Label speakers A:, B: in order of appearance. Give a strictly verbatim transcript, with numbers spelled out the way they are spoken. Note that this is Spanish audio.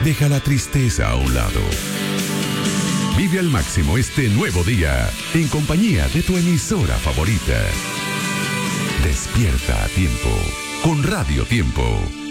A: Deja la tristeza a un lado. Vive al máximo este nuevo día en compañía de tu emisora favorita. Despierta a tiempo con Radio Tiempo.